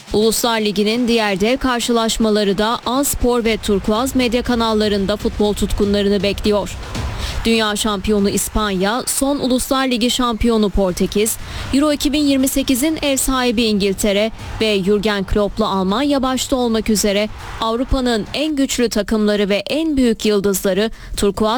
Uluslar Ligi'nin diğer dev karşılaşmaları da A-Spor ve Turkuaz medya kanallarında futbol tutkunlarını bekliyor. Dünya şampiyonu İspanya, son Uluslar Ligi şampiyonu Portekiz, Euro 2028'in ev sahibi İngiltere ve Jürgen Klopp'lu Almanya başta olmak üzere Avrupa'nın en güçlü takımları ve en büyük yıldızları turkuaz